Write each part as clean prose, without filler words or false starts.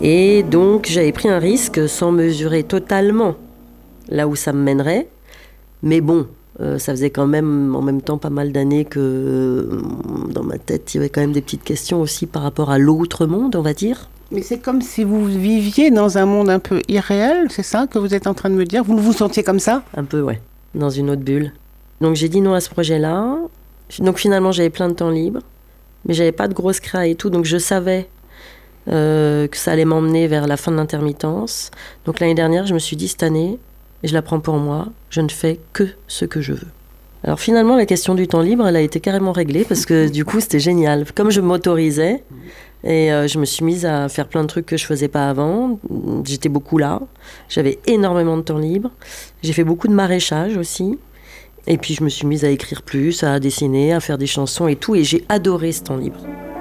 Et donc j'avais pris un risque sans mesurer totalement là où ça me mènerait. Mais bon, ça faisait quand même en même temps pas mal d'années que dans ma tête, il y avait quand même des petites questions aussi par rapport à l'autre monde, on va dire. Mais c'est comme si vous viviez dans un monde un peu irréel, c'est ça que vous êtes en train de me dire? Vous vous sentiez comme ça? Un peu, ouais, dans une autre bulle. Donc j'ai dit non à ce projet-là. Donc finalement, j'avais plein de temps libre, mais j'avais pas de grosse créa et tout, donc je savais que ça allait m'emmener vers la fin de l'intermittence. Donc l'année dernière, je me suis dit, cette année, je la prends pour moi, je ne fais que ce que je veux. Alors finalement, la question du temps libre, elle a été carrément réglée parce que du coup, c'était génial. Comme je m'autorisais, et je me suis mise à faire plein de trucs que je faisais pas avant. J'étais beaucoup là, j'avais énormément de temps libre. J'ai fait beaucoup de maraîchage aussi. Et puis je me suis mise à écrire plus, à dessiner, à faire des chansons et tout. Et j'ai adoré ce temps libre.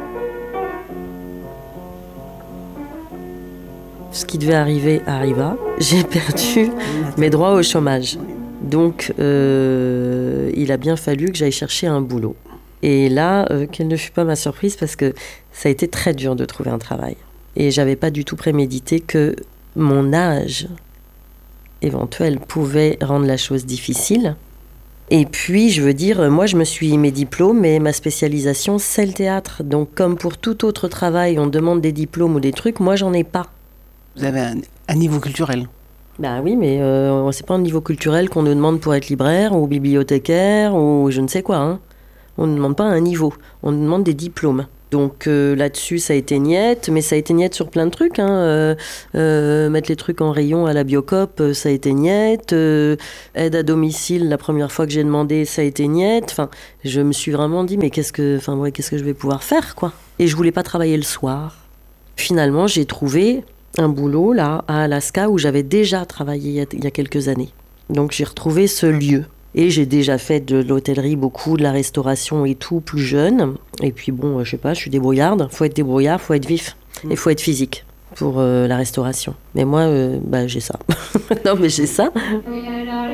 Ce qui devait arriver arriva. J'ai perdu mes droits au chômage. Donc, il a bien fallu que j'aille chercher un boulot. Et là, quelle ne fut pas ma surprise parce que ça a été très dur de trouver un travail. Et j'avais pas du tout prémédité que mon âge éventuel pouvait rendre la chose difficile. Et puis, je veux dire, moi, je me suis mes diplômes et ma spécialisation, c'est le théâtre. Donc, comme pour tout autre travail, on demande des diplômes ou des trucs, moi, j'en ai pas. Vous avez un niveau culturel. Ben oui, mais c'est pas un niveau culturel qu'on nous demande pour être libraire ou bibliothécaire ou je ne sais quoi. Hein. On ne demande pas un niveau, on nous demande des diplômes. Donc là-dessus, ça a été niette, mais ça a été niette sur plein de trucs. Hein. Mettre les trucs en rayon à la Biocoop, ça a été niette. Aide à domicile, la première fois que j'ai demandé, ça a été niette. Enfin, je me suis vraiment dit, mais qu'est-ce que je vais pouvoir faire, quoi. Et je voulais pas travailler le soir. Finalement, j'ai trouvé un boulot là à Alaska où j'avais déjà travaillé il y a quelques années. Donc j'ai retrouvé ce lieu. Et j'ai déjà fait de l'hôtellerie beaucoup, de la restauration et tout, plus jeune. Et puis bon, je sais pas, je suis débrouillarde. Faut être débrouillard, faut être vif. Et faut être physique pour la restauration. Mais moi, j'ai ça. Non, mais j'ai ça.